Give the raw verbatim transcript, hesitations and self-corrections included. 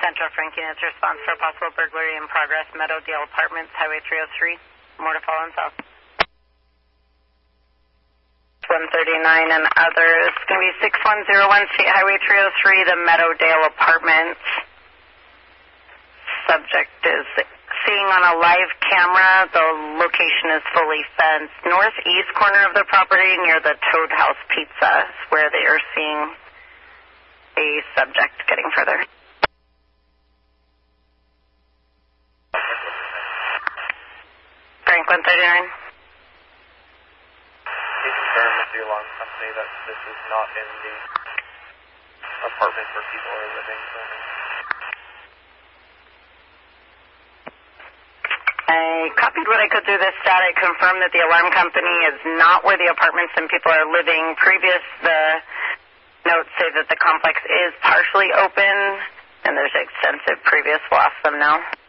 Central Frank Unit's response for possible burglary in progress, Meadowdale Apartments, Highway three oh three, more to follow and south. one thirty-nine and others. It's going to be six one zero one State Highway three oh three, the Meadowdale Apartments. Subject is seeing on a live camera. The location is fully fenced. Northeast corner of the property near the Toad House Pizza is where they are seeing a subject getting further. Frank one thirty-nine. Can you confirm with the alarm company that this is not in the apartment where people are living? I copied what I could through this static, confirmed that the alarm company is not where the apartments and people are living. Previous, the notes say that the complex is partially open, and there's extensive previous. We'll ask them now.